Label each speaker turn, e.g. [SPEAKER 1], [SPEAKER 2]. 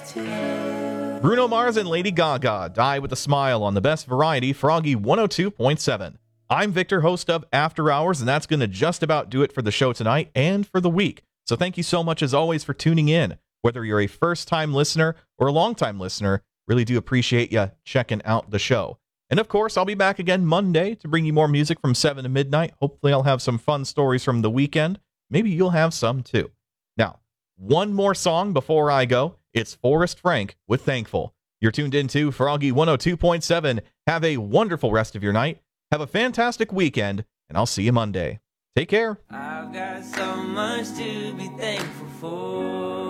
[SPEAKER 1] Bruno Mars and Lady Gaga, Die with a Smile on the best variety, Froggy 102.7. I'm Victor, host of After Hours, and that's going to just about do it for the show tonight and for the week. So thank you so much, as always, for tuning in. Whether you're a first-time listener or a long-time listener, really do appreciate you checking out the show. And of course, I'll be back again Monday to bring you more music from 7 to midnight. Hopefully, I'll have some fun stories from the weekend. Maybe you'll have some too. Now, one more song before I go. It's Forrest Frank with Thankful. You're tuned into Froggy 102.7. Have a wonderful rest of your night. Have a fantastic weekend, and I'll see you Monday. Take care.
[SPEAKER 2] I've got so much to be thankful for.